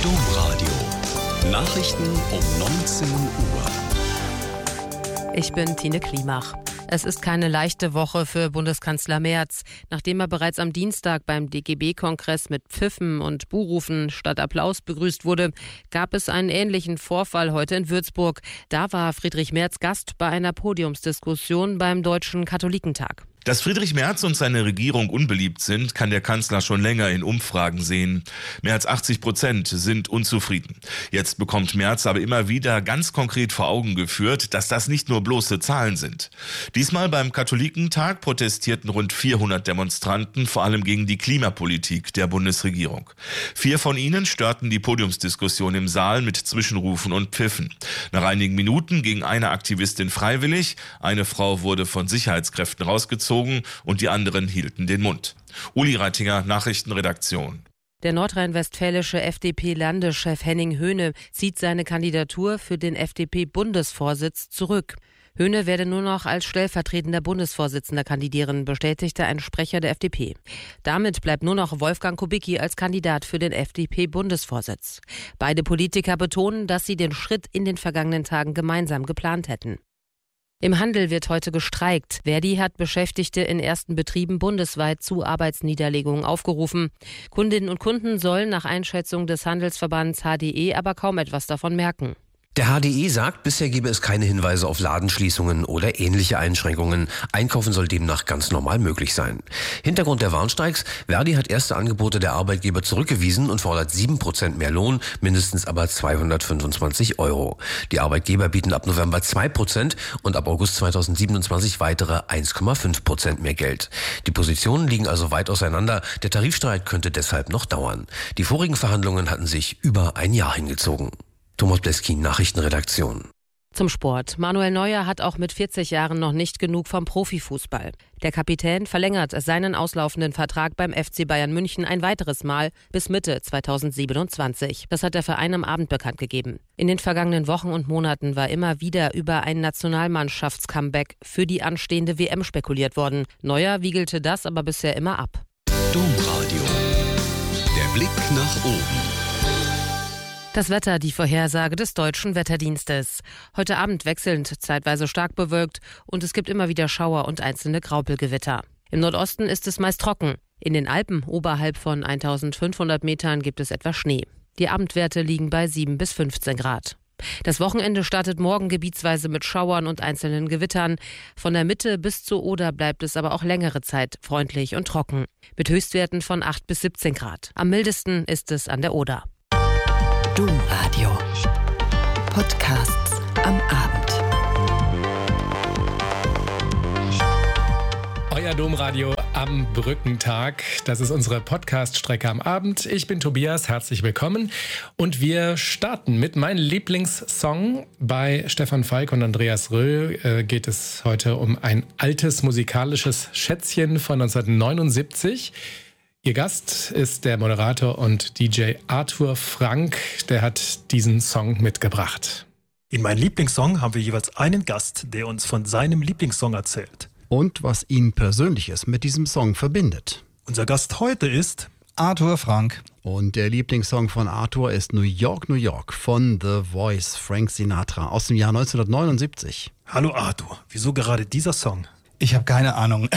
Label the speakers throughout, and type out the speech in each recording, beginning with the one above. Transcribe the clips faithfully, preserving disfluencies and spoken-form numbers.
Speaker 1: Domradio. Nachrichten um neunzehn Uhr.
Speaker 2: Ich bin Tine Klimach. Es ist keine leichte Woche für Bundeskanzler Merz. Nachdem er bereits am Dienstag beim D G B-Kongress mit Pfiffen und Buhrufen statt Applaus begrüßt wurde, gab es einen ähnlichen Vorfall heute in Würzburg. Da war Friedrich Merz Gast bei einer Podiumsdiskussion beim Deutschen Katholikentag.
Speaker 3: Dass Friedrich Merz und seine Regierung unbeliebt sind, kann der Kanzler schon länger in Umfragen sehen. Mehr als achtzig Prozent sind unzufrieden. Jetzt bekommt Merz aber immer wieder ganz konkret vor Augen geführt, dass das nicht nur bloße Zahlen sind. Diesmal beim Katholikentag protestierten rund vierhundert Demonstranten, vor allem gegen die Klimapolitik der Bundesregierung. Vier von ihnen störten die Podiumsdiskussion im Saal mit Zwischenrufen und Pfiffen. Nach einigen Minuten ging eine Aktivistin freiwillig, eine Frau wurde von Sicherheitskräften rausgezogen und die anderen hielten den Mund. Uli Reitinger, Nachrichtenredaktion.
Speaker 2: Der nordrhein-westfälische F D P-Landeschef Henning Höhne zieht seine Kandidatur für den F D P-Bundesvorsitz zurück. Höhne werde nur noch als stellvertretender Bundesvorsitzender kandidieren, bestätigte ein Sprecher der F D P. Damit bleibt nur noch Wolfgang Kubicki als Kandidat für den F D P-Bundesvorsitz. Beide Politiker betonen, dass sie den Schritt in den vergangenen Tagen gemeinsam geplant hätten. Im Handel wird heute gestreikt. Verdi hat Beschäftigte in ersten Betrieben bundesweit zu Arbeitsniederlegungen aufgerufen. Kundinnen und Kunden sollen nach Einschätzung des Handelsverbands H D E aber kaum etwas davon merken.
Speaker 4: Der H D E sagt, bisher gebe es keine Hinweise auf Ladenschließungen oder ähnliche Einschränkungen. Einkaufen soll demnach ganz normal möglich sein. Hintergrund der Warnstreiks: Verdi hat erste Angebote der Arbeitgeber zurückgewiesen und fordert sieben Prozent mehr Lohn, mindestens aber zweihundertfünfundzwanzig Euro. Die Arbeitgeber bieten ab November zwei Prozent und ab August zweitausendsiebenundzwanzig weitere eins Komma fünf Prozent mehr Geld. Die Positionen liegen also weit auseinander. Der Tarifstreit könnte deshalb noch dauern. Die vorigen Verhandlungen hatten sich über ein Jahr hingezogen. Thomas Bleskin, Nachrichtenredaktion.
Speaker 2: Zum Sport. Manuel Neuer hat auch mit vierzig Jahren noch nicht genug vom Profifußball. Der Kapitän verlängert seinen auslaufenden Vertrag beim F C Bayern München ein weiteres Mal bis Mitte zweitausendsiebenundzwanzig. Das hat der Verein am Abend bekannt gegeben. In den vergangenen Wochen und Monaten war immer wieder über ein Nationalmannschafts-Comeback für die anstehende W M spekuliert worden. Neuer wiegelte das aber bisher immer ab.
Speaker 1: Domradio. Der Blick nach oben.
Speaker 2: Das Wetter, die Vorhersage des Deutschen Wetterdienstes. Heute Abend wechselnd, zeitweise stark bewölkt und es gibt immer wieder Schauer und einzelne Graupelgewitter. Im Nordosten ist es meist trocken. In den Alpen oberhalb von eintausendfünfhundert Metern gibt es etwas Schnee. Die Abendwerte liegen bei sieben bis fünfzehn Grad. Das Wochenende startet morgen gebietsweise mit Schauern und einzelnen Gewittern. Von der Mitte bis zur Oder bleibt es aber auch längere Zeit freundlich und trocken. Mit Höchstwerten von acht bis siebzehn Grad. Am mildesten ist es an der Oder.
Speaker 5: Domradio. Podcasts am Abend.
Speaker 6: Euer Domradio am Brückentag. Das ist unsere Podcast-Strecke am Abend. Ich bin Tobias, herzlich willkommen. Und wir starten mit meinem Lieblingssong. Bei Stefan Falk und Andreas Röhl äh, geht es heute um ein altes musikalisches Schätzchen von neunzehnhundertneunundsiebzig. Ihr Gast ist der Moderator und D J Arthur Frank. Der hat diesen Song mitgebracht.
Speaker 7: In meinem Lieblingssong haben wir jeweils einen Gast, der uns von seinem Lieblingssong erzählt.
Speaker 8: Und was ihn Persönliches mit diesem Song verbindet.
Speaker 7: Unser Gast heute ist
Speaker 8: Arthur Frank. Und der Lieblingssong von Arthur ist New York, New York von The Voice, Frank Sinatra aus dem Jahr neunzehnhundertneunundsiebzig.
Speaker 7: Hallo Arthur, wieso gerade dieser Song?
Speaker 9: Ich habe keine Ahnung.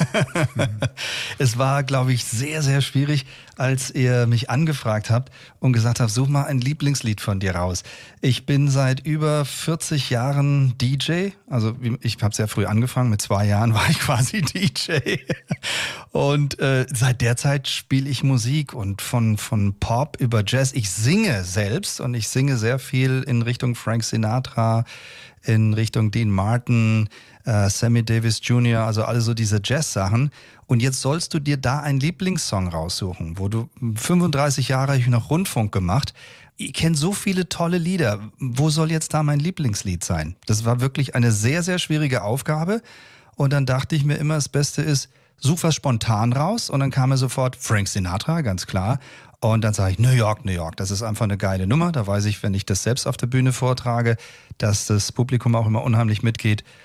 Speaker 9: Es war, glaube ich, sehr, sehr schwierig, als ihr mich angefragt habt und gesagt habt, such mal ein Lieblingslied von dir raus. Ich bin seit über vierzig Jahren D J. Also ich habe sehr früh angefangen, mit zwei Jahren war ich quasi D J. Und äh, seit der Zeit spiele ich Musik und von, von Pop über Jazz. Ich singe selbst und ich singe sehr viel in Richtung Frank Sinatra, in Richtung Dean Martin, äh, Sammy Davis Junior, also alle so diese Jazz-Sachen. Und jetzt sollst du dir da einen Lieblingssong raussuchen, wo du fünfunddreißig Jahre habe ich noch Rundfunk gemacht. Ich kenne so viele tolle Lieder. Wo soll jetzt da mein Lieblingslied sein? Das war wirklich eine sehr, sehr schwierige Aufgabe. Und dann dachte ich mir immer, das Beste ist, such was spontan raus. Und dann kam mir sofort Frank Sinatra, ganz klar. Und dann sage ich, New York, New York, das ist einfach eine geile Nummer. Da weiß ich, wenn ich das selbst auf der Bühne vortrage, dass das Publikum auch immer unheimlich mitgeht.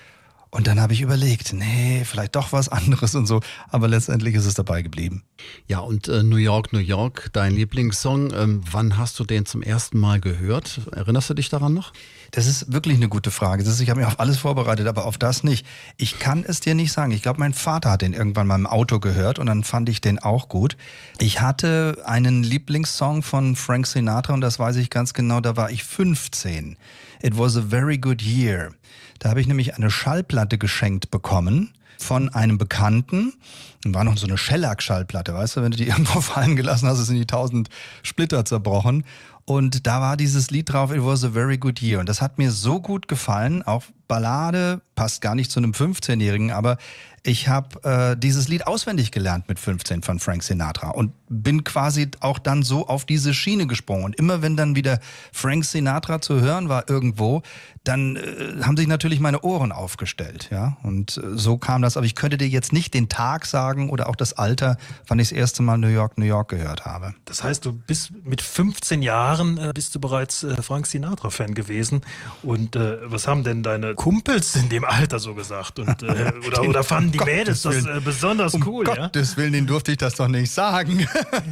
Speaker 9: Und dann habe ich überlegt, nee, vielleicht doch was anderes und so. Aber letztendlich ist es dabei geblieben.
Speaker 8: Ja, und äh, New York, New York, dein Lieblingssong. Ähm, wann hast du den zum ersten Mal gehört? Erinnerst du dich daran noch?
Speaker 9: Das ist wirklich eine gute Frage. Das ist, ich habe mich auf alles vorbereitet, aber auf das nicht. Ich kann es dir nicht sagen. Ich glaube, mein Vater hat den irgendwann mal im Auto gehört und dann fand ich den auch gut. Ich hatte einen Lieblingssong von Frank Sinatra und das weiß ich ganz genau, da war ich fünfzehn. It was a very good year. Da habe ich nämlich eine Schallplatte geschenkt bekommen von einem Bekannten. Und war noch so eine Shellac-Schallplatte, weißt du, wenn du die irgendwo fallen gelassen hast, sind die tausend Splitter zerbrochen. Und da war dieses Lied drauf, It was a very good year. Und das hat mir so gut gefallen, auch Ballade, passt gar nicht zu einem fünfzehnjährigen, aber ich habe äh, dieses Lied auswendig gelernt mit fünfzehn von Frank Sinatra und bin quasi auch dann so auf diese Schiene gesprungen. Und immer wenn dann wieder Frank Sinatra zu hören war irgendwo, dann äh, haben sich natürlich meine Ohren aufgestellt. Ja? Und äh, so kam das. Aber ich könnte dir jetzt nicht den Tag sagen oder auch das Alter, wann ich das erste Mal New York, New York gehört habe.
Speaker 7: Das heißt, du bist mit fünfzehn Jahren äh, bist du bereits äh, Frank Sinatra-Fan gewesen. Und äh, was haben denn deine Kumpels in dem Alter so gesagt? Und, äh, oder, oder fanden die Mädels das äh, besonders
Speaker 9: um
Speaker 7: cool?
Speaker 9: Um Gottes ja? Willen, denen durfte ich das doch nicht sagen.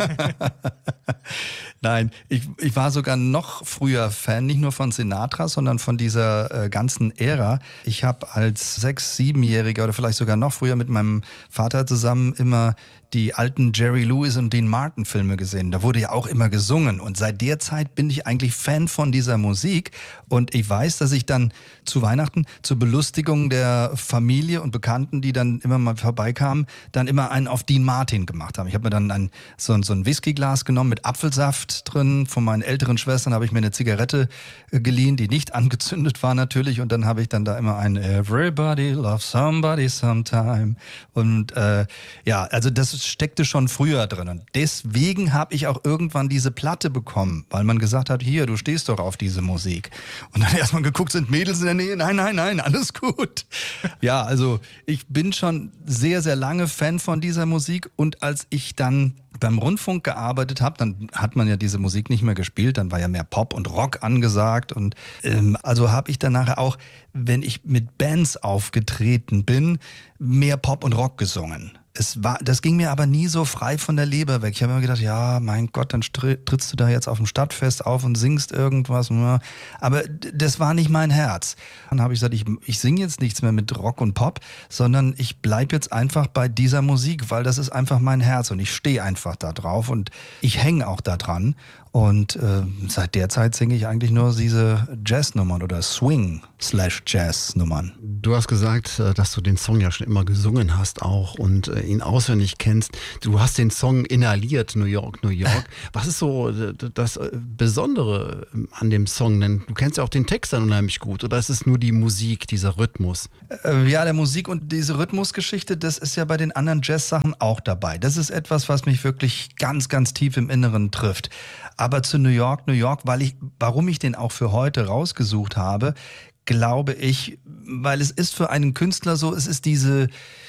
Speaker 9: Nein, ich, ich war sogar noch früher Fan, nicht nur von Sinatra, sondern von dieser äh, ganzen Ära. Ich habe als Sechs-, Siebenjähriger oder vielleicht sogar noch früher mit meinem Vater zusammen immer die alten Jerry Lewis und Dean Martin Filme gesehen. Da wurde ja auch immer gesungen und seit der Zeit bin ich eigentlich Fan von dieser Musik und ich weiß, dass ich dann zu Weihnachten zur Belustigung der Familie und Bekannten, die dann immer mal vorbeikamen, dann immer einen auf Dean Martin gemacht haben. Ich habe mir dann ein, so, so ein Whiskyglas genommen mit Apfelsaft drin. Von meinen älteren Schwestern habe ich mir eine Zigarette geliehen, die nicht angezündet war natürlich und dann habe ich dann da immer ein Everybody loves somebody sometime und äh, ja, also das steckte schon früher drin. Und deswegen habe ich auch irgendwann diese Platte bekommen, weil man gesagt hat, hier, du stehst doch auf diese Musik. Und dann erstmal geguckt, sind Mädels in der Nähe? Nein, nein, nein, alles gut. Ja, also ich bin schon sehr, sehr lange Fan von dieser Musik und als ich dann beim Rundfunk gearbeitet habe, dann hat man ja diese Musik nicht mehr gespielt, dann war ja mehr Pop und Rock angesagt und ähm, also habe ich dann nachher auch, wenn ich mit Bands aufgetreten bin, mehr Pop und Rock gesungen. Es war, das ging mir aber nie so frei von der Leber weg. Ich habe immer gedacht, ja, mein Gott, dann trittst du da jetzt auf dem Stadtfest auf und singst irgendwas. Aber das war nicht mein Herz. Dann habe ich gesagt, ich, ich singe jetzt nichts mehr mit Rock und Pop, sondern ich bleibe jetzt einfach bei dieser Musik, weil das ist einfach mein Herz und ich stehe einfach da drauf und ich hänge auch da dran. Und äh, seit der Zeit singe ich eigentlich nur diese Jazznummern oder Swing-slash-Jazz-Nummern.
Speaker 8: Du hast gesagt, dass du den Song ja schon immer gesungen hast auch und ihn auswendig kennst. Du hast den Song inhaliert, New York, New York. Was ist so das Besondere an dem Song? Denn du kennst ja auch den Text dann unheimlich gut. Oder ist es nur die Musik, dieser Rhythmus?
Speaker 9: Äh, ja, der Musik und diese Rhythmusgeschichte, das ist ja bei den anderen Jazz-Sachen auch dabei. Das ist etwas, was mich wirklich ganz, ganz tief im Inneren trifft. Aber zu New York, New York, weil ich, warum ich den auch für heute rausgesucht habe, glaube ich, weil es ist für einen Künstler so, es ist diese,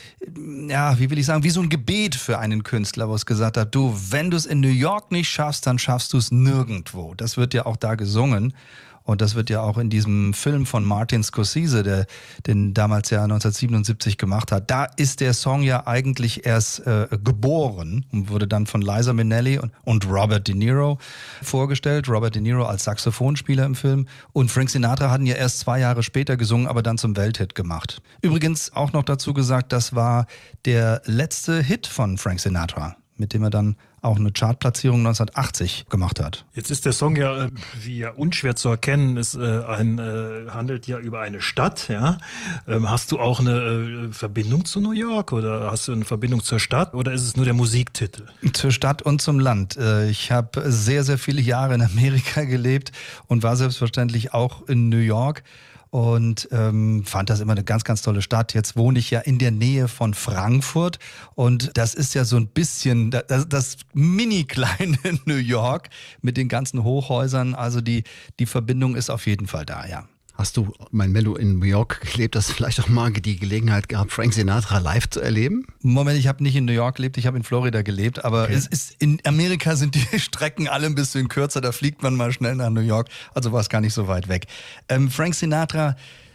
Speaker 9: ja, wie will ich sagen, wie so ein Gebet für einen Künstler, wo es gesagt hat, du, wenn du es in New York nicht schaffst, dann schaffst du es nirgendwo. Das wird ja auch da gesungen. Und das wird ja auch in diesem Film von Martin Scorsese, der den damals ja neunzehnhundertsiebenundsiebzig gemacht hat, da ist der Song ja eigentlich erst äh, geboren und wurde dann von Liza Minnelli und, und Robert De Niro vorgestellt. Robert De Niro als Saxophonspieler im Film. Und Frank Sinatra hat ihn ja erst zwei Jahre später gesungen, aber dann zum Welthit gemacht. Übrigens auch noch dazu gesagt, das war der letzte Hit von Frank Sinatra, mit dem er dann auch eine Chartplatzierung neunzehnhundertachtzig gemacht hat.
Speaker 7: Jetzt ist der Song ja, wie ja unschwer zu erkennen, es äh, ein, äh, handelt ja über eine Stadt. Ja? Ähm, hast du auch eine äh, Verbindung zu New York oder hast du eine Verbindung zur Stadt oder ist es nur der Musiktitel?
Speaker 9: Zur Stadt und zum Land. Äh, ich habe sehr, sehr viele Jahre in Amerika gelebt und war selbstverständlich auch in New York. Und ähm, fand das immer eine ganz, ganz tolle Stadt. Jetzt wohne ich ja in der Nähe von Frankfurt und das ist ja so ein bisschen das, das mini-kleine New York mit den ganzen Hochhäusern. Also die, die Verbindung ist auf jeden Fall da, ja.
Speaker 8: Hast du, mein, wenn du in New York gelebt hast, vielleicht auch mal die Gelegenheit gehabt, Frank Sinatra live zu erleben?
Speaker 9: Moment, ich habe nicht in New York gelebt, ich habe in Florida gelebt, aber okay. es ist in Amerika sind die Strecken alle ein bisschen kürzer, da fliegt man mal schnell nach New York, also war es gar nicht so weit weg. Ähm, Frank Sinatra,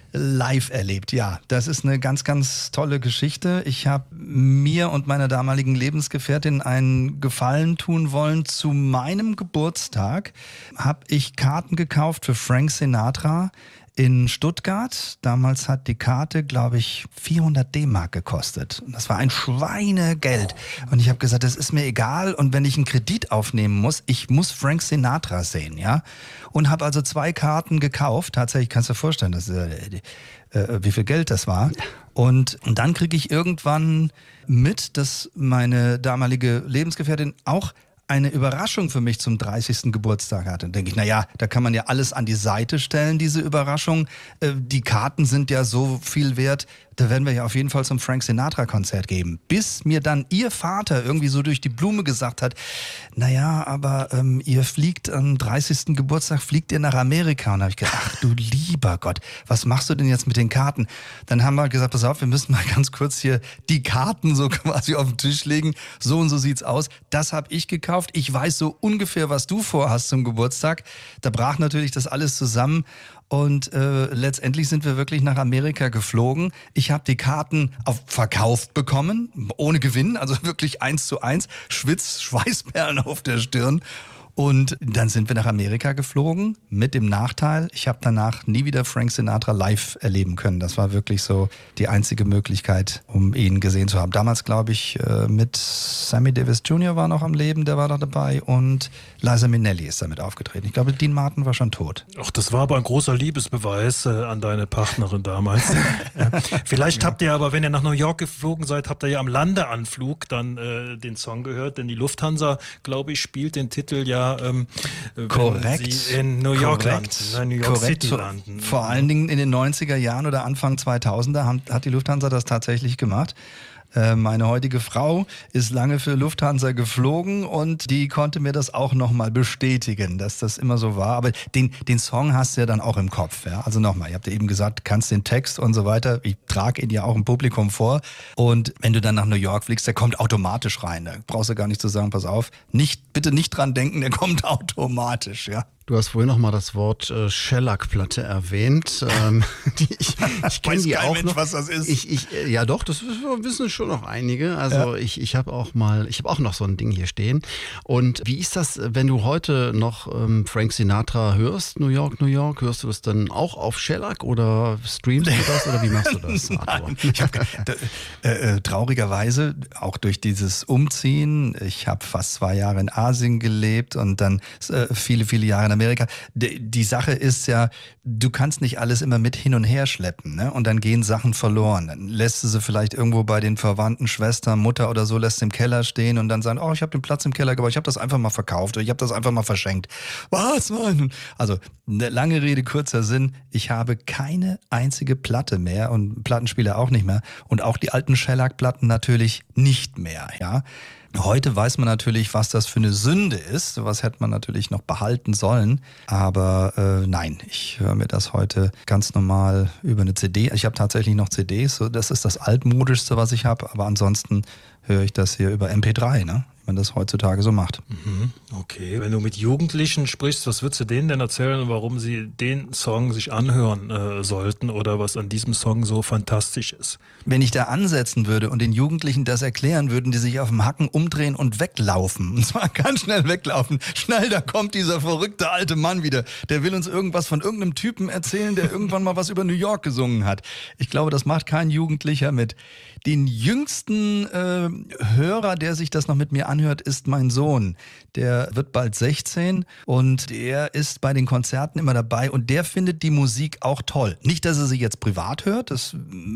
Speaker 9: live erlebt. Ja, das ist eine ganz, ganz tolle Geschichte. Ich habe mir und meiner damaligen Lebensgefährtin einen Gefallen tun wollen. Zu meinem Geburtstag habe ich Karten gekauft für Frank Sinatra in Stuttgart. Damals hat die Karte, glaube ich, vierhundert D-Mark gekostet. Das war ein Schweinegeld. Und ich habe gesagt, das ist mir egal. Und wenn ich einen Kredit aufnehmen muss, ich muss Frank Sinatra sehen, ja. Und habe also zwei Karten gekauft. Tatsächlich, kannst du dir vorstellen, dass, äh, äh, wie viel Geld das war. Und, und dann kriege ich irgendwann mit, dass meine damalige Lebensgefährtin auch eine Überraschung für mich zum dreißigsten Geburtstag hatte. Dann denke ich, naja, da kann man ja alles an die Seite stellen, diese Überraschung. Äh, die Karten sind ja so viel wert, da werden wir ja auf jeden Fall zum Frank Sinatra-Konzert geben. Bis mir dann ihr Vater irgendwie so durch die Blume gesagt hat, naja, aber ähm, ihr fliegt am dreißigsten Geburtstag, fliegt ihr nach Amerika. Und da habe ich gedacht, ach du lieber Gott, was machst du denn jetzt mit den Karten? Dann haben wir gesagt, pass auf, wir müssen mal ganz kurz hier die Karten so quasi auf den Tisch legen. So und so sieht's aus. Das habe ich gekauft. Ich weiß so ungefähr, was du vorhast zum Geburtstag. Da brach natürlich das alles zusammen. Und äh, letztendlich sind wir wirklich nach Amerika geflogen. Ich habe die Karten auf verkauft bekommen, ohne Gewinn, also wirklich eins zu eins, Schwitz, Schweißperlen auf der Stirn. Und dann sind wir nach Amerika geflogen, mit dem Nachteil, ich habe danach nie wieder Frank Sinatra live erleben können. Das war wirklich so die einzige Möglichkeit, um ihn gesehen zu haben. Damals, glaube ich, mit Sammy Davis Junior war noch am Leben, der war da dabei, und Liza Minnelli ist damit aufgetreten. Ich glaube, Dean Martin war schon tot.
Speaker 7: Ach, das war aber ein großer Liebesbeweis äh, an deine Partnerin damals. ja. Vielleicht habt ihr aber, wenn ihr nach New York geflogen seid, habt ihr ja am Landeanflug dann äh, den Song gehört, denn die Lufthansa, glaube ich, spielt den Titel ja Ähm,
Speaker 9: korrekt.
Speaker 7: Sie in New York
Speaker 9: korrekt.
Speaker 7: landen, in New York
Speaker 9: korrekt.
Speaker 7: City landen.
Speaker 9: Vor allen Dingen in den neunziger Jahren oder Anfang zweitausender haben, hat die Lufthansa das tatsächlich gemacht. Meine heutige Frau ist lange für Lufthansa geflogen und die konnte mir das auch nochmal bestätigen, dass das immer so war. Aber den, den Song hast du ja dann auch im Kopf. Ja? Also nochmal, ihr habt ja eben gesagt, kannst den Text und so weiter. Ich trage ihn ja auch im Publikum vor. Und wenn du dann nach New York fliegst, der kommt automatisch rein. Da brauchst du gar nicht zu sagen, pass auf, nicht, bitte nicht dran denken, der kommt automatisch. Ja.
Speaker 8: Du hast vorhin noch mal das Wort äh, Shellac-Platte erwähnt. Ähm, die, ich ich kenne die auch
Speaker 9: Mensch,
Speaker 8: noch.
Speaker 9: was das ist.
Speaker 8: Ich, ich, äh, ja doch, das wissen schon noch einige. Also ja. ich, ich habe auch mal, ich habe auch noch so ein Ding hier stehen. Und wie ist das, wenn du heute noch ähm, Frank Sinatra hörst, New York, New York, hörst du das dann auch auf Shellac oder streamst du das oder wie machst du das?
Speaker 9: Nein, ich hab, äh, äh, traurigerweise auch durch dieses Umziehen. Ich habe fast zwei Jahre in Asien gelebt und dann äh, viele, viele Jahre in Amerika. Die, die Sache ist ja, du kannst nicht alles immer mit hin und her schleppen, ne? Und dann gehen Sachen verloren. Dann lässt du sie vielleicht irgendwo bei den Verwandten, Schwester, Mutter oder so, lässt im Keller stehen und dann sagen, oh, ich habe den Platz im Keller gebaut, ich habe das einfach mal verkauft oder ich habe das einfach mal verschenkt. Was, Mann? Also, eine lange Rede, kurzer Sinn, ich habe keine einzige Platte mehr und Plattenspieler auch nicht mehr und auch die alten Shellac-Platten natürlich nicht mehr, ja. Heute weiß man natürlich, was das für eine Sünde ist. Was hätte man natürlich noch behalten sollen. Aber äh, nein, ich höre mir das heute ganz normal über eine C D. Ich habe tatsächlich noch C Ds. Das ist das altmodischste, was ich habe. Aber ansonsten höre ich das hier über M P drei, ne? Wie man das heutzutage so macht.
Speaker 7: Mhm, okay. Wenn du mit Jugendlichen sprichst, was würdest du denen denn erzählen, warum sie den Song sich anhören äh, sollten oder was an diesem Song so fantastisch ist?
Speaker 9: Wenn ich da ansetzen würde und den Jugendlichen das erklären, würden die sich auf dem Hacken umdrehen und weglaufen. Und zwar ganz schnell weglaufen. Schnell, da kommt dieser verrückte alte Mann wieder. Der will uns irgendwas von irgendeinem Typen erzählen, der irgendwann mal was über New York gesungen hat. Ich glaube, das macht kein Jugendlicher mit. Den jüngsten äh, Hörer, der sich das noch mit mir anhört, ist mein Sohn. Der wird bald sechzehn und der ist bei den Konzerten immer dabei und der findet die Musik auch toll. Nicht, dass er sie jetzt privat hört, das,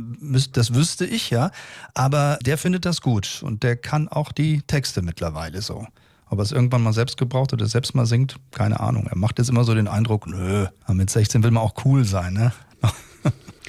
Speaker 9: das wüsste ich, ja, aber der findet das gut und der kann auch die Texte mittlerweile so. Ob er es irgendwann mal selbst gebraucht oder selbst mal singt, keine Ahnung. Er macht jetzt immer so den Eindruck, nö, mit sechzehn will man auch cool sein, ne?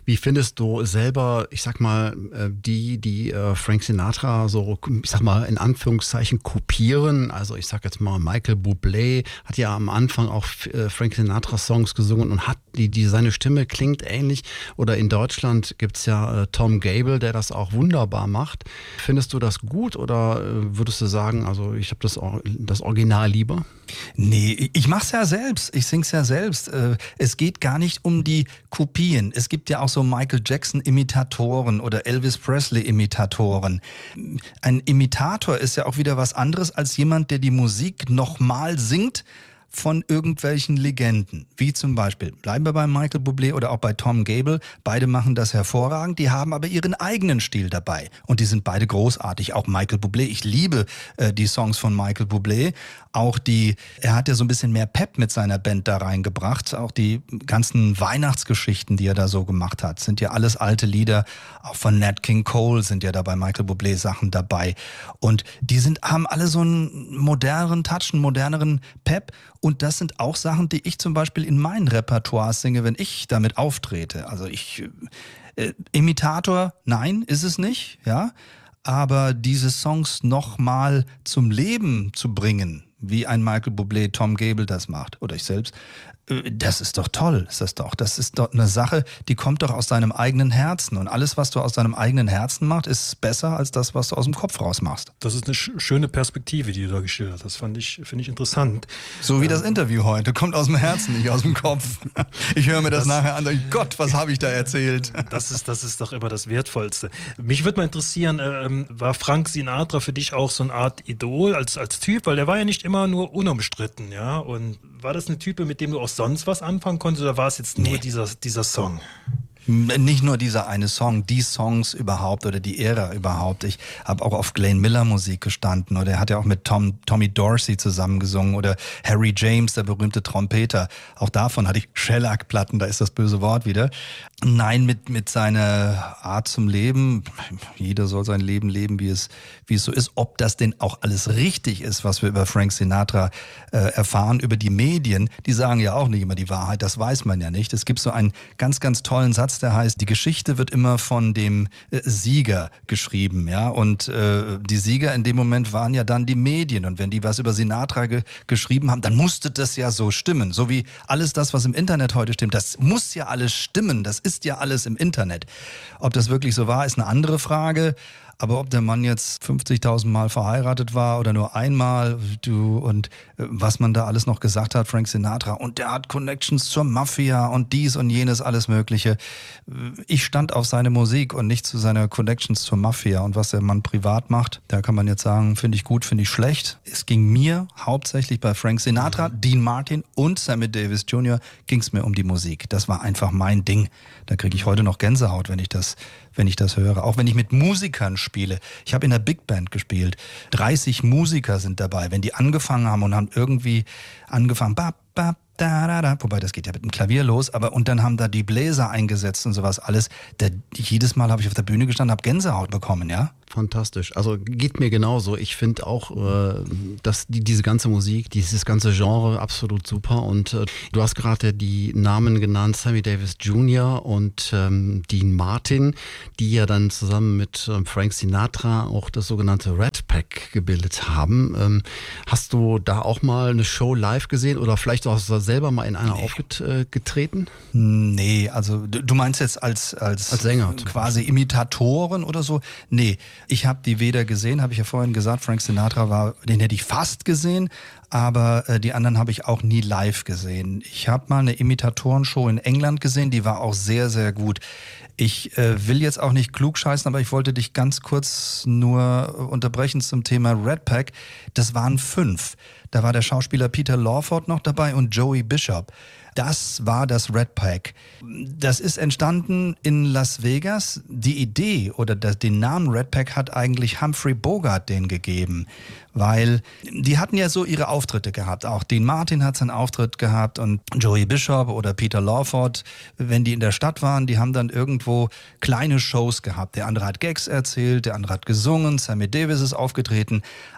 Speaker 8: Wie findest du selber, ich sag mal, die, die Frank Sinatra so, ich sag mal, in Anführungszeichen kopieren? Also ich sag jetzt mal, Michael Bublé hat ja am Anfang auch Frank Sinatra Songs gesungen und hat die, die seine Stimme klingt ähnlich. Oder in Deutschland gibt's ja Tom Gable, der das auch wunderbar macht. Findest du das gut oder würdest du sagen, also ich habe das, das Original lieber?
Speaker 9: Nee, ich mach's ja selbst. Ich sing's ja selbst. Es geht gar nicht um die Kopien. Es gibt ja auch so Michael Jackson-Imitatoren oder Elvis Presley-Imitatoren. Ein Imitator ist ja auch wieder was anderes als jemand, der die Musik nochmal singt von irgendwelchen Legenden, wie zum Beispiel, bleiben wir bei Michael Bublé oder auch bei Tom Gable, beide machen das hervorragend, die haben aber ihren eigenen Stil dabei und die sind beide großartig, auch Michael Bublé, ich liebe äh, die Songs von Michael Bublé, auch die, er hat ja so ein bisschen mehr Pep mit seiner Band da reingebracht, auch die ganzen Weihnachtsgeschichten, die er da so gemacht hat, sind ja alles alte Lieder, auch von Nat King Cole sind ja da bei Michael Bublé Sachen dabei und die sind, haben alle so einen moderneren Touch, einen moderneren Pep. Und das sind auch Sachen, die ich zum Beispiel in meinen Repertoires singe, wenn ich damit auftrete. Also ich, äh, Imitator, nein, ist es nicht, ja. Aber diese Songs nochmal zum Leben zu bringen, wie ein Michael Bublé, Tom Gable das macht, oder ich selbst, das ist doch toll, ist das doch. Das ist doch eine Sache, die kommt doch aus deinem eigenen Herzen. Und alles, was du aus deinem eigenen Herzen machst, ist besser als das, was du aus dem Kopf raus machst.
Speaker 7: Das ist eine sch- schöne Perspektive, die du da geschildert hast. Das fand ich, finde ich interessant.
Speaker 9: So wie ähm, das Interview heute. Kommt aus dem Herzen, nicht aus dem Kopf. Ich höre mir das, das nachher an und denke, Gott, was habe ich da erzählt?
Speaker 7: Das ist, das ist doch immer das Wertvollste. Mich würde mal interessieren, ähm, war Frank Sinatra für dich auch so eine Art Idol als, als Typ? Weil der war ja nicht immer nur unumstritten, ja? Und war das eine Type, mit dem du auch sonst was anfangen konntest oder war es jetzt nur nee. dieser, dieser Song?
Speaker 9: Nicht nur dieser eine Song, die Songs überhaupt oder die Ära überhaupt. Ich habe auch auf Glenn Miller Musik gestanden oder er hat ja auch mit Tom, Tommy Dorsey zusammengesungen oder Harry James, der berühmte Trompeter. Auch davon hatte ich Shellac-Platten, da ist das böse Wort wieder. Nein, mit, mit seiner Art zum Leben, jeder soll sein Leben leben, wie es, wie es so ist. Ob das denn auch alles richtig ist, was wir über Frank Sinatra äh, erfahren, über die Medien, die sagen ja auch nicht immer die Wahrheit, das weiß man ja nicht. Es gibt so einen ganz, ganz tollen Satz, der heißt, die Geschichte wird immer von dem äh, Sieger geschrieben, ja, und äh, die Sieger in dem Moment waren ja dann die Medien und wenn die was über Sinatra ge- geschrieben haben, dann musste das ja so stimmen, so wie alles das, was im Internet heute stimmt, das muss ja alles stimmen, das ist ja alles im Internet. Ob das wirklich so war, ist eine andere Frage. Aber ob der Mann jetzt fünfzigtausend Mal verheiratet war oder nur einmal, du, und äh, was man da alles noch gesagt hat, Frank Sinatra, und der hat Connections zur Mafia und dies und jenes, alles Mögliche. Ich stand auf seine Musik und nicht zu seiner Connections zur Mafia. Und was der Mann privat macht, da kann man jetzt sagen, finde ich gut, finde ich schlecht. Es ging mir hauptsächlich bei Frank Sinatra, Dean Martin und Sammy Davis Junior ging es mir um die Musik. Das war einfach mein Ding. Da kriege ich heute noch Gänsehaut, wenn ich das wenn ich das höre. Auch wenn ich mit Musikern spiele. Ich habe in der Big Band gespielt. dreißig Musiker sind dabei. Wenn die angefangen haben und haben irgendwie angefangen, ba, ba, da, da, da, wobei das geht ja mit dem Klavier los, aber und dann haben da die Bläser eingesetzt und sowas alles. Da, jedes Mal habe ich auf der Bühne gestanden, habe Gänsehaut bekommen, ja.
Speaker 8: Fantastisch. Also geht mir genauso. Ich finde auch, äh, dass die, diese ganze Musik, dieses ganze Genre absolut super. Und äh, du hast gerade die Namen genannt, Sammy Davis Junior und ähm, Dean Martin, die ja dann zusammen mit ähm, Frank Sinatra auch das sogenannte Rat Pack gebildet haben. Ähm, hast du da auch mal eine Show live gesehen oder vielleicht auch selber mal in einer nee. aufgetreten?
Speaker 9: Nee, also du meinst jetzt als, als,
Speaker 8: als Sänger
Speaker 9: quasi Imitatoren oder so? Nee. Ich habe die weder gesehen, habe ich ja vorhin gesagt, Frank Sinatra war, den hätte ich fast gesehen, aber äh, die anderen habe ich auch nie live gesehen. Ich habe mal eine Imitatorenshow in England gesehen, die war auch sehr, sehr gut. Ich äh, will jetzt auch nicht klugscheißen, aber ich wollte dich ganz kurz nur unterbrechen zum Thema Rat Pack. Das waren fünf. Da war der Schauspieler Peter Lawford noch dabei und Joey Bishop. Das war das Rat Pack. Das ist entstanden in Las Vegas. Die Idee oder das, den Namen Rat Pack hat eigentlich Humphrey Bogart den gegeben, weil die hatten ja so ihre Auftritte gehabt. Auch Dean Martin hat seinen Auftritt gehabt und Joey Bishop oder Peter Lawford, wenn die in der Stadt waren, die haben dann irgendwo kleine Shows gehabt. Der andere hat Gags erzählt, der andere hat gesungen, Sammy Davis ist aufgetreten.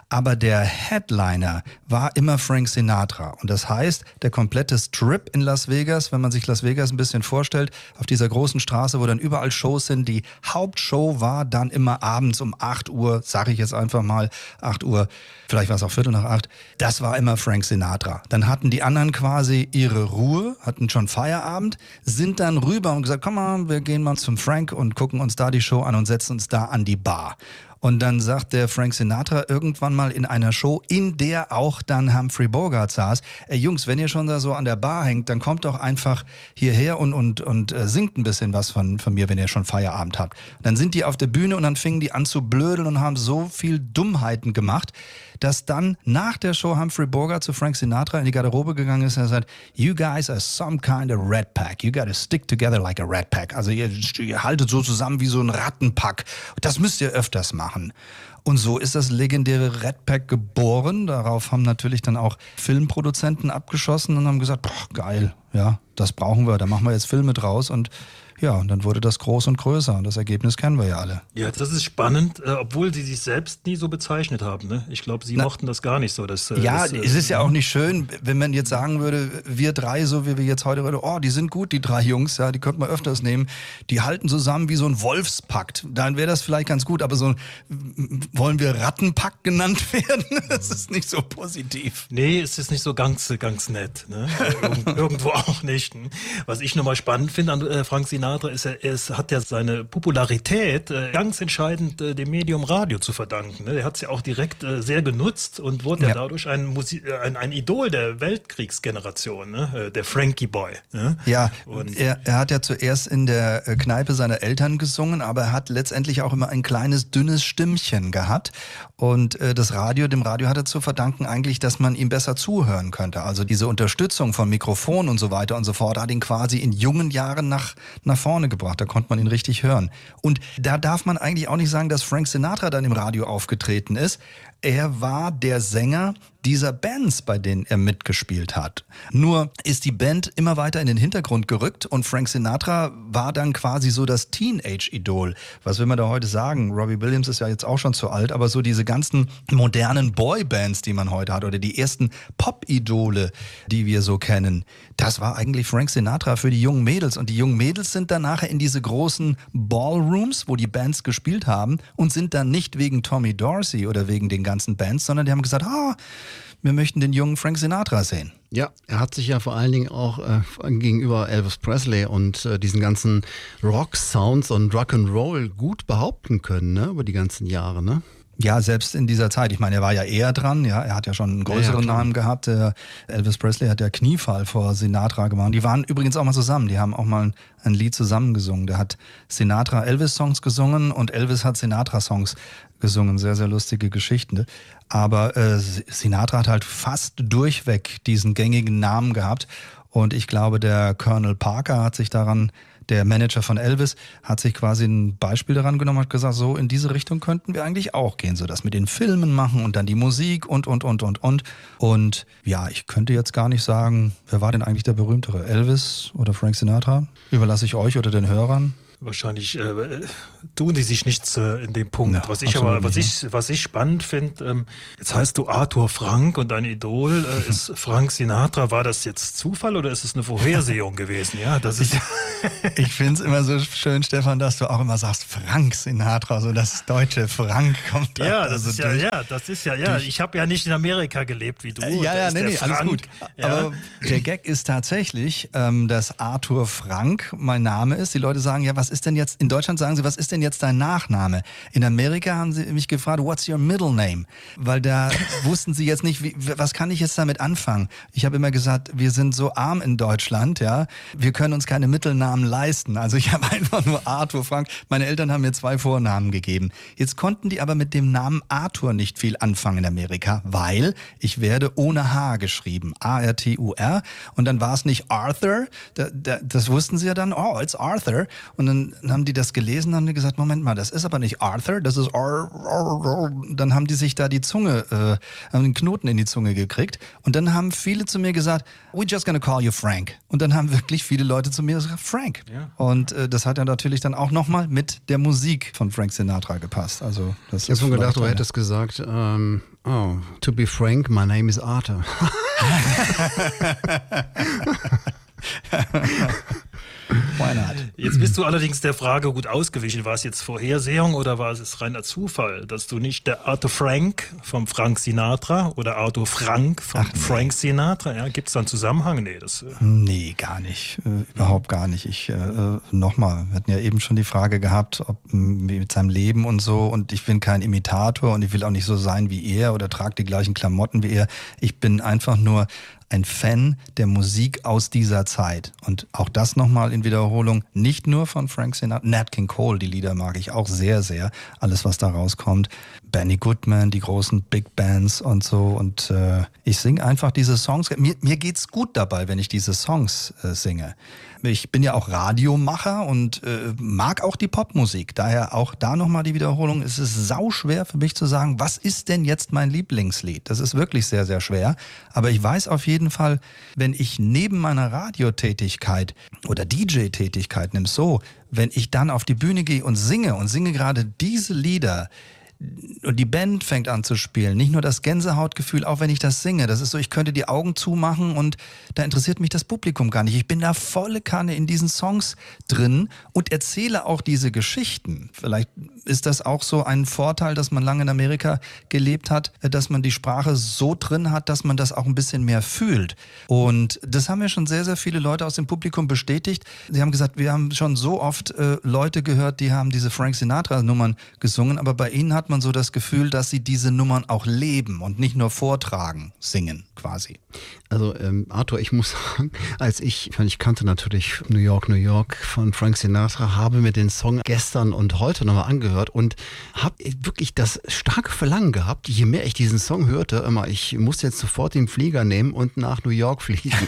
Speaker 9: Aber der Headliner war immer Frank Sinatra. Und das heißt, der komplette Strip in Las Vegas, wenn man sich Las Vegas ein bisschen vorstellt, auf dieser großen Straße, wo dann überall Shows sind, die Hauptshow war dann immer abends um acht Uhr, sage ich jetzt einfach mal, acht Uhr, vielleicht war es auch Viertel nach acht, das war immer Frank Sinatra. Dann hatten die anderen quasi ihre Ruhe, hatten schon Feierabend, sind dann rüber und gesagt, komm mal, wir gehen mal zum Frank und gucken uns da die Show an und setzen uns da an die Bar. Und dann sagt der Frank Sinatra irgendwann mal in einer Show, in der auch dann Humphrey Bogart saß, ey Jungs, wenn ihr schon da so an der Bar hängt, dann kommt doch einfach hierher und, und, und äh, singt ein bisschen was von, von mir, wenn ihr schon Feierabend habt. Dann sind die auf der Bühne und dann fingen die an zu blödeln und haben so viel Dummheiten gemacht, dass dann nach der Show Humphrey Bogart zu Frank Sinatra in die Garderobe gegangen ist und er sagt, you guys are some kind of rat pack. You gotta stick together like a rat pack. Also ihr, ihr haltet so zusammen wie so ein Rattenpack. Das müsst ihr öfters machen. Und so ist das legendäre Rat Pack geboren. Darauf haben natürlich dann auch Filmproduzenten abgeschossen und haben gesagt, boah, geil, ja, das brauchen wir. Da machen wir jetzt Filme draus und ja, und dann wurde das groß und größer und das Ergebnis kennen wir ja alle.
Speaker 7: Ja, das ist spannend, äh, obwohl sie sich selbst nie so bezeichnet haben. Ne? Ich glaube, sie Na, mochten das gar nicht so. Dass, äh,
Speaker 9: ja,
Speaker 7: das, äh,
Speaker 9: es ist ja auch nicht schön, wenn man jetzt sagen würde, wir drei, so wie wir jetzt heute reden, oh, die sind gut, die drei Jungs, ja, die könnte man öfters nehmen. Die halten zusammen wie so ein Wolfspakt. Dann wäre das vielleicht ganz gut, aber so wollen wir Rattenpakt genannt werden? Das ist nicht so positiv.
Speaker 7: Nee, es ist nicht so ganz, ganz nett. Ne? Irgend, irgendwo auch nicht. Was ich nochmal spannend finde an äh, Frank Sinatra, ist er, er hat ja seine Popularität äh, ganz entscheidend äh, dem Medium Radio zu verdanken. Ne? Er hat es ja auch direkt äh, sehr genutzt und wurde ja, ja dadurch ein, Musi- ein, ein Idol der Weltkriegsgeneration, ne? Der Frankie Boy. Ne?
Speaker 9: Ja, und er, er hat ja zuerst in der Kneipe seiner Eltern gesungen, aber er hat letztendlich auch immer ein kleines, dünnes Stimmchen gehabt. Und äh, das Radio, dem Radio hat er zu verdanken eigentlich, dass man ihm besser zuhören könnte. Also diese Unterstützung von Mikrofon und so weiter und so fort hat ihn quasi in jungen Jahren nach, nach vorne gebracht. Da konnte man ihn richtig hören. Und da darf man eigentlich auch nicht sagen, dass Frank Sinatra dann im Radio aufgetreten ist. Er war der Sänger dieser Bands, bei denen er mitgespielt hat. Nur ist die Band immer weiter in den Hintergrund gerückt und Frank Sinatra war dann quasi so das Teenage-Idol. Was will man da heute sagen? Robbie Williams ist ja jetzt auch schon zu alt, aber so diese ganzen modernen Boybands, die man heute hat oder die ersten Pop-Idole, die wir so kennen, das war eigentlich Frank Sinatra für die jungen Mädels. Und die jungen Mädels sind dann nachher in diese großen Ballrooms, wo die Bands gespielt haben und sind dann nicht wegen Tommy Dorsey oder wegen den ganzen Bands, sondern die haben gesagt, ah, wir möchten den jungen Frank Sinatra sehen.
Speaker 8: Ja, er hat sich ja vor allen Dingen auch äh, gegenüber Elvis Presley und äh, diesen ganzen Rock-Sounds und Rock'n'Roll gut behaupten können, ne, über die ganzen Jahre, ne?
Speaker 9: Ja, selbst in dieser Zeit. Ich meine, er war ja eher dran. Ja, er hat ja schon einen größeren ja, ja, Namen gehabt. Der Elvis Presley hat ja Kniefall vor Sinatra gemacht. Die waren übrigens auch mal zusammen. Die haben auch mal ein Lied zusammen gesungen. Der hat Sinatra Elvis-Songs gesungen und Elvis hat Sinatra-Songs gesungen. Sehr, sehr lustige Geschichten. Aber äh, Sinatra hat halt fast durchweg diesen gängigen Namen gehabt. Und ich glaube, der Colonel Parker hat sich daran, der Manager von Elvis, hat sich quasi ein Beispiel daran genommen und hat gesagt, so in diese Richtung könnten wir eigentlich auch gehen, so das mit den Filmen machen und dann die Musik und, und, und, und, und. Und ja, ich könnte jetzt gar nicht sagen, wer war denn eigentlich der berühmtere, Elvis oder Frank Sinatra? Überlasse ich euch oder den Hörern.
Speaker 7: Wahrscheinlich äh, tun die sich nichts äh, in dem Punkt. Ja, was ich aber, was ich, was ich spannend finde, ähm, jetzt heißt du Arthur Frank und dein Idol äh, ist Frank Sinatra. War das jetzt Zufall oder ist es eine Vorhersehung gewesen? Ja, das ist.
Speaker 9: Ich finde es immer so schön, Stefan, dass du auch immer sagst Frank Sinatra, so das deutsche Frank kommt da.
Speaker 7: Ja, das
Speaker 9: also
Speaker 7: ist ja, ja, das ist ja, ja. Ich habe ja nicht in Amerika gelebt wie du.
Speaker 9: Äh, ja, ja, nee, nee, alles gut. Ja. Aber der Gag ist tatsächlich, ähm, dass Arthur Frank mein Name ist. Die Leute sagen ja, was ist denn jetzt, in Deutschland sagen sie, was ist denn jetzt dein Nachname? In Amerika haben sie mich gefragt, what's your middle name? Weil da wussten sie jetzt nicht, wie, was kann ich jetzt damit anfangen? Ich habe immer gesagt, wir sind so arm in Deutschland, ja, wir können uns keine Mittelnamen leisten. Also ich habe einfach nur Arthur Frank. Meine Eltern haben mir zwei Vornamen gegeben. Jetzt konnten die aber mit dem Namen Arthur nicht viel anfangen in Amerika, weil ich werde ohne H geschrieben. A R T U R. Und dann war es nicht Arthur. Da, da, das wussten sie ja dann, oh, it's Arthur. Und dann dann haben die das gelesen, haben die gesagt, Moment mal, das ist aber nicht Arthur, das ist Ar, Ar, Ar. Dann haben die sich da die Zunge, äh, haben den Knoten in die Zunge gekriegt. Und dann haben viele zu mir gesagt, we're just gonna call you Frank. Und dann haben wirklich viele Leute zu mir gesagt, Frank. Ja. Und äh, das hat ja natürlich dann auch nochmal mit der Musik von Frank Sinatra gepasst. Also das
Speaker 8: ich habe schon gedacht, du hättest gesagt, ähm, oh, to be frank, my name is Arthur.
Speaker 7: Why not? Jetzt bist du allerdings der Frage gut ausgewichen. War es jetzt Vorhersehung oder war es reiner Zufall, dass du nicht der Arthur Frank vom Frank Sinatra oder Arthur Frank von Ach, nee. Frank Sinatra, ja, gibt es da einen Zusammenhang? Nee, das, äh
Speaker 9: nee, gar nicht. Äh, überhaupt gar nicht. Ich, äh, nochmal, wir hatten ja eben schon die Frage gehabt, ob mit seinem Leben und so, und ich bin kein Imitator und ich will auch nicht so sein wie er oder trage die gleichen Klamotten wie er. Ich bin einfach nur ein Fan der Musik aus dieser Zeit. Und auch das nochmal in Wiederholung, nicht nur von Frank Sinatra, Nat King Cole, die Lieder mag ich auch sehr, sehr. Alles, was da rauskommt. Benny Goodman, die großen Big Bands und so. Und äh, ich singe einfach diese Songs. Mir, mir geht's gut dabei, wenn ich diese Songs äh, singe. Ich bin ja auch Radiomacher und äh, mag auch die Popmusik. Daher auch da nochmal die Wiederholung. Es ist sauschwer für mich zu sagen, was ist denn jetzt mein Lieblingslied? Das ist wirklich sehr, sehr schwer. Aber ich weiß auf jeden Fall, wenn ich neben meiner Radiotätigkeit oder D J-Tätigkeit, nimm so, wenn ich dann auf die Bühne gehe und singe und singe gerade diese Lieder, und die Band fängt an zu spielen, nicht nur das Gänsehautgefühl, auch wenn ich das singe, das ist so, ich könnte die Augen zumachen und da interessiert mich das Publikum gar nicht. Ich bin da volle Kanne in diesen Songs drin und erzähle auch diese Geschichten. Vielleicht ist das auch so ein Vorteil, dass man lange in Amerika gelebt hat, dass man die Sprache so drin hat, dass man das auch ein bisschen mehr fühlt. Und das haben mir schon sehr, sehr viele Leute aus dem Publikum bestätigt. Sie haben gesagt, wir haben schon so oft äh, Leute gehört, die haben diese Frank Sinatra-Nummern gesungen, aber bei ihnen hat man so das Gefühl, dass sie diese Nummern auch leben und nicht nur vortragen, singen quasi.
Speaker 8: Also ähm, Arthur, ich muss sagen, als ich, ich, meine, ich kannte natürlich New York, New York von Frank Sinatra, habe mir den Song gestern und heute nochmal angehört und habe wirklich das starke Verlangen gehabt, je mehr ich diesen Song hörte, immer, ich muss jetzt sofort den Flieger nehmen und nach New York fliegen.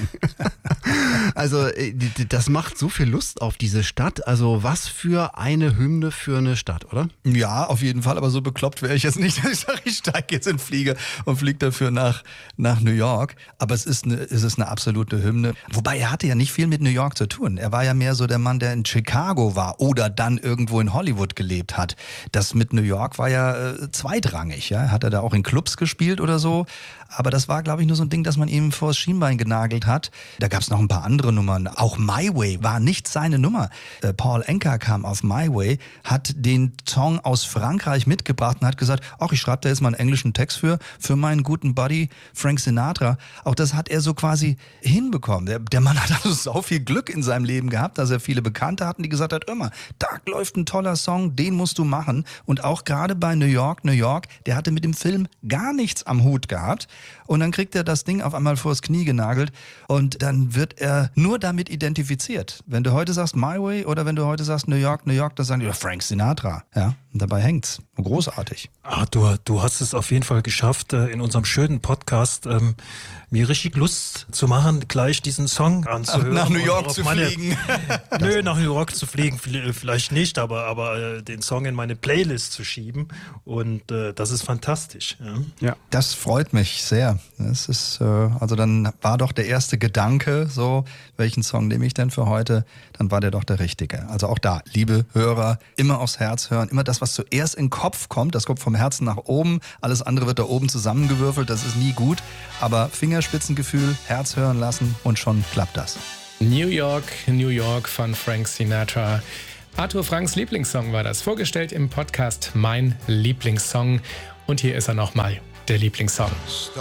Speaker 8: Also das macht so viel Lust auf diese Stadt. Also was für eine Hymne für eine Stadt, oder?
Speaker 9: Ja, auf jeden Fall, aber so bekloppt wäre ich jetzt nicht, dass ich sage, ich steige jetzt in den Flieger und fliege dafür nach, nach New York. Aber es ist, eine, es ist eine absolute Hymne. Wobei er hatte ja nicht viel mit New York zu tun. Er war ja mehr so der Mann, der in Chicago war oder dann irgendwo in Hollywood gelebt hat. Das mit New York war ja äh, zweitrangig. Ja? Hat er da auch in Clubs gespielt oder so? Aber das war, glaube ich, nur so ein Ding, das man ihm vors Schienbein genagelt hat. Da gab es noch ein paar andere Nummern. Auch My Way war nicht seine Nummer. Äh, Paul Anka kam auf My Way, hat den Song aus Frankreich mitgebracht und hat gesagt, ach, ich schreibe da jetzt mal einen englischen Text für, für meinen guten Buddy Frank Sinatra. Auch das hat er so quasi hinbekommen. Der, der Mann hat also so viel Glück in seinem Leben gehabt, dass er viele Bekannte hatten, die gesagt hat, immer, da läuft ein toller Song, den musst du machen. Und auch gerade bei New York, New York, der hatte mit dem Film gar nichts am Hut gehabt. Und dann kriegt er das Ding auf einmal vors Knie genagelt und dann wird er nur damit identifiziert. Wenn du heute sagst My Way oder wenn du heute sagst New York, New York, dann sagen die Frank Sinatra. Ja, und dabei hängt's. Großartig.
Speaker 7: Ah, du, du hast es auf jeden Fall geschafft, in unserem schönen Podcast ähm, mir richtig Lust zu machen, gleich diesen Song anzuhören.
Speaker 9: Nach New York zu meine, fliegen.
Speaker 7: Nö, nach New York zu fliegen vielleicht nicht, aber, aber äh, den Song in meine Playlist zu schieben und äh, das ist fantastisch. Ja.
Speaker 9: Ja, das freut mich sehr. Das ist, äh, also dann war doch der erste Gedanke, so, welchen Song nehme ich denn für heute? Dann war der doch der richtige. Also auch da, liebe Hörer, immer aufs Herz hören, immer das, was zuerst in den Kopf kommt, das kommt vom Herzen nach oben, alles andere wird da oben zusammengewürfelt, das ist nie gut, aber Fingerspitzengefühl, Herz hören lassen und schon klappt das.
Speaker 6: New York, New York von Frank Sinatra. Arthur Franks Lieblingssong war das, vorgestellt im Podcast Mein Lieblingssong. Und hier ist er nochmal, der Lieblingssong.